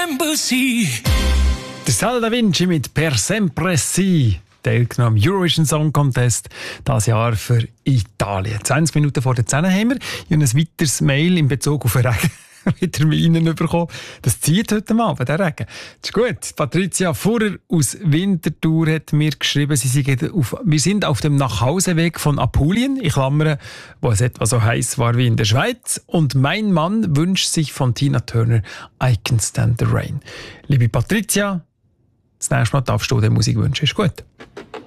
Der Sal da Vinci mit Per Sempre Si, teilgenommen am Eurovision Song Contest, dieses Jahr für Italien. 20 Minuten vor der 10 haben wir. Ich habe ein weiteres Mail in Bezug auf den Regen wieder Ihnen bekommen. Das zieht heute mal, der Regen. Das ist gut. Patricia Furrer aus Winterthur hat mir geschrieben, wir sind auf dem Nachhauseweg von Apulien, in Klammern, wo es etwa so heiß war wie in der Schweiz. Und mein Mann wünscht sich von Tina Turner I Can Stand the Rain. Liebe Patricia, das nächste Mal darfst du dir Musik wünschen. Ist gut.